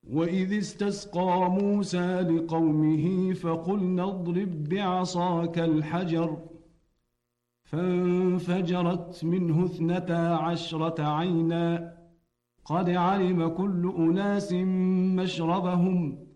وإذ استسقى موسى لقومه فقلنا اضرب بعصاك الحجر فانفجرت منه 12 عينا قد علم كل أناس مشربهم